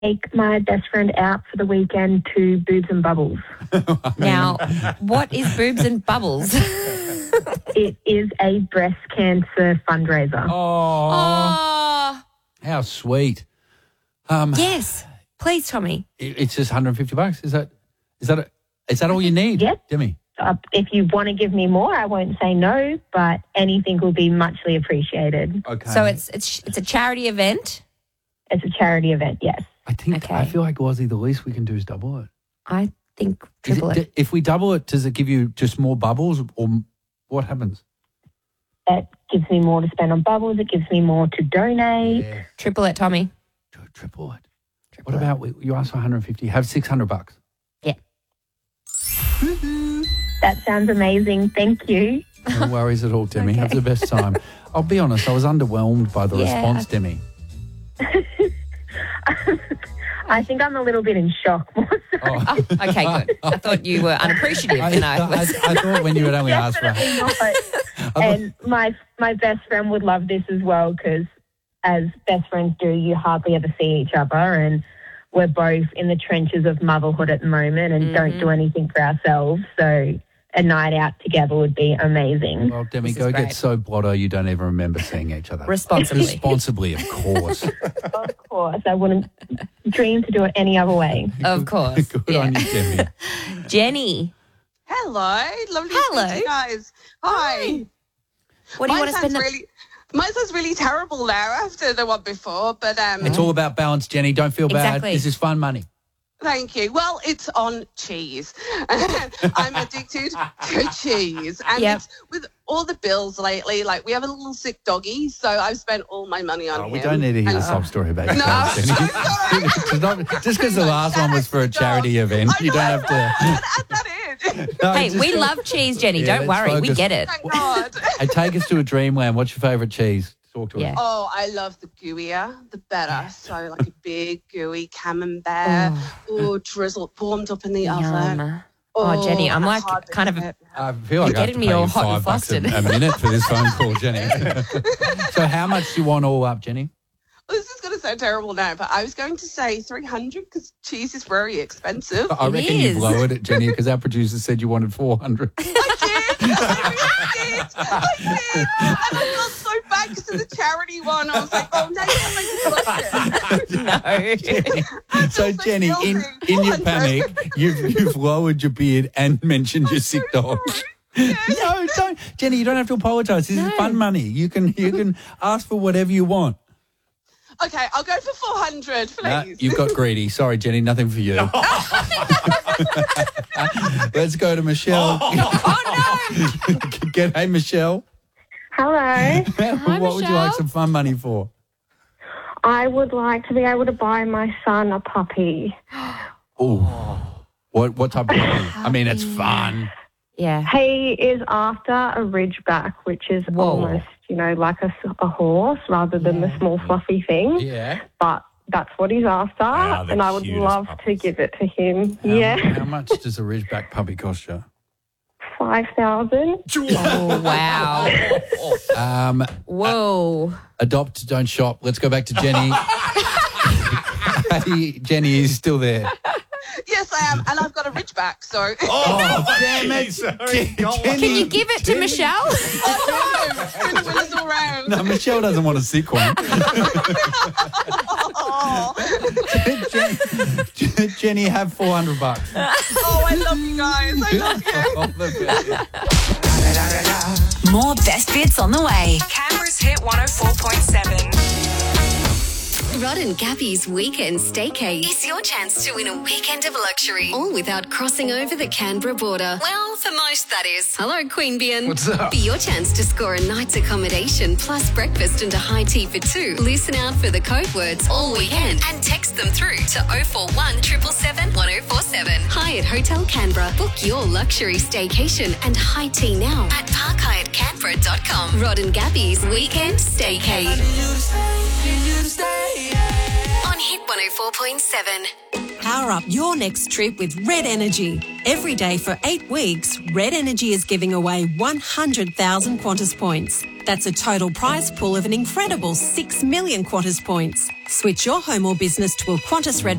take my best friend out for the weekend to Boobs and Bubbles. Now, what is Boobs and Bubbles? It is a breast cancer fundraiser. Oh, How sweet. yes. Please, Tommy. It's just $150. Is that all you need? Yep. Demi? If you want to give me more, I won't say no, but anything will be muchly appreciated. Okay. So it's a charity event? It's a charity event, yes. I feel like, Wazzy, the least we can do is double it. I think triple it. If we double it, does it give you just more bubbles or what happens? It gives me more to spend on bubbles. It gives me more to donate. Yeah. Triple it, Tommy. Triple it. What about, you asked for $150, have $600. Yeah. That sounds amazing. Thank you. No worries at all, Demi. Okay. Have the best time. I'll be honest, I was underwhelmed by the response, Demi. I think I'm a little bit in shock more so. Oh, okay, good. I thought you were unappreciative. I thought when you would only ask for Definitely not. And my best friend would love this as well because as best friends do, you hardly ever see each other and we're both in the trenches of motherhood at the moment and don't do anything for ourselves. So a night out together would be amazing. Well, Demi, This go is get great. so blotto you don't even remember seeing each other. Responsibly. Responsibly, of course. Of course, I wouldn't dream to do it any other way. Of course. Good on you, Demi. Jenny, Hello, lovely Hello. to meet you guys. Hi. what do you want to spend Mine sounds really terrible now after the one before, but It's all about balance, Jenny. Don't feel bad. Exactly. This is fun money. thank you. Well, it's on cheese. I'm addicted to cheese. And Yep. it's with all the bills lately, like we have a little sick doggy, so I've spent all my money on him. We don't need to hear the sob story about your No, dog, I'm Jenny. so sorry. Just because the last one was for a charity event, you don't have to. Add that in. No, Hey, just we go- love cheese, Jenny. Yeah, Don't let's worry. We focus. get it. Thank God. Hey, take us to a dreamland. What's your favourite cheese? Talk to Yeah. us. Oh, I love the gooier, the better. So like a big gooey camembert, drizzled, warmed up in the oven. Yum. Oh, Jenny, I'm like that's hard to kind of get. I feel like You're I have getting to me pay all you hot and $5 flustered. a minute for this phone call, Jenny. So how much do you want all up, Jenny? This is going to sound terrible now, but I was going to say 300 because cheese is very expensive. I It reckon is. you've lowered it, Jenny, because our producer said you wanted 400. I did. And I felt so bad because of the charity one. I was like, oh, no, you haven't blushed No. So, Jenny, in your 400. panic, you've lowered your beard and mentioned your sick dog. No, don't, Jenny. You don't have to apologise. This is fun money. You can ask for whatever you want. Okay, I'll go for 400, please. No, you've got greedy. Sorry, Jenny. Nothing for you. Let's go to Michelle. G'day, Michelle. Hello. What would you like Michelle. some fun money for? I would like to be able to buy my son a puppy. Oh, what type of puppy? I mean, it's fun. Yeah. He is after a Ridgeback, which is almost, like a horse rather than the small fluffy thing. Yeah. But that's what he's after, the and I would cutest love to give it to him. How much does a Ridgeback puppy cost you? 5,000. Oh, wow. Whoa. Adopt, don't shop. Let's go back to Jenny. Hey, Jenny is still there. Yes, I am. And I've got a Ridgeback, so. Oh, damn it. Sorry, go on. Can you give it to Michelle? Oh, no. Been winners all round. No, Michelle doesn't want a sick one. Oh. Jenny, have $400. Oh, I love you guys. I love you. More best bits on the way. Canberra's Hit 104.7. Rod and Gabby's Weekend Staycay is your chance to win a weekend of luxury, all without crossing over the Canberra border. Well, for most, that is. Hello, Queanbeyan. What's up? Be your chance to score a night's accommodation plus breakfast and a high tea for two. Listen out for the code words all weekend and text them through to 041 777 1047. Hyatt Hotel Canberra. Book your luxury staycation and high tea now at parkhyattcanberra.com. Rod and Gabby's Weekend Staycay. On Hit 104.7. Power up your next trip with Red Energy. Every day for 8 weeks, Red Energy is giving away 100,000 Qantas points. That's a total prize pool of an incredible 6 million Qantas points. Switch your home or business to a Qantas Red